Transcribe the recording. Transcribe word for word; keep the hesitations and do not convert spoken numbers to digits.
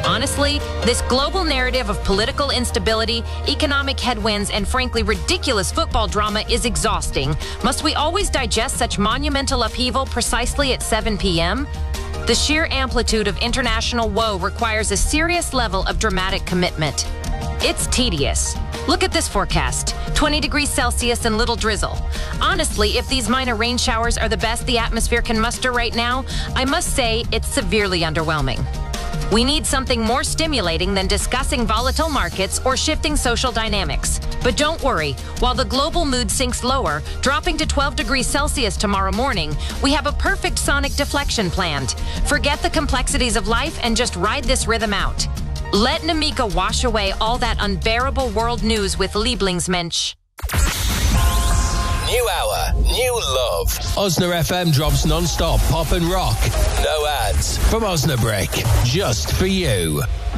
Honestly, this global narrative of political instability, economic headwinds, and frankly ridiculous football drama is exhausting. Must we always digest such monumental upheaval precisely at seven p.m.? The sheer amplitude of international woe requires a serious level of dramatic commitment. It's tedious. Look at this forecast. twenty degrees Celsius and little drizzle. Honestly, if these minor rain showers are the best the atmosphere can muster right now, I must say it's severely underwhelming. We need something more stimulating than discussing volatile markets or shifting social dynamics. But don't worry, while the global mood sinks lower, dropping to twelve degrees Celsius tomorrow morning, we have a perfect sonic deflection planned. Forget the complexities of life and just ride this rhythm out. Let Namika wash away all that unbearable world news with Lieblingsmensch. New hour, new love. Osna F M drops non-stop pop and rock. No ads from Osnabrück, just for you.